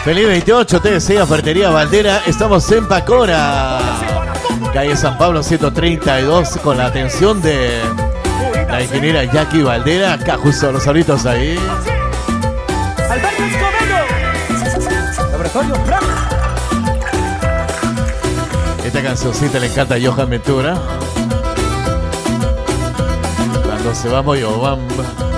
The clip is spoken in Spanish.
Feliz 28, te desea Ferretería Valdera. Estamos en Pacora, calle San Pablo 132, con la atención de la ingeniera Jackie Valdera. Acá justo los saluditos ahí. Alberto Escobedo. Laboratorio Frank. Esta cancioncita le encanta a Johan Ventura. Cuando se va Moyobamba.